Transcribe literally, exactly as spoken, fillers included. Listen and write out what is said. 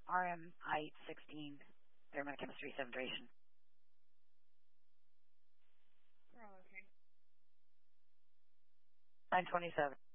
R M I sixteen, thermochemistry seven duration. Oh, okay. nine twenty-seven.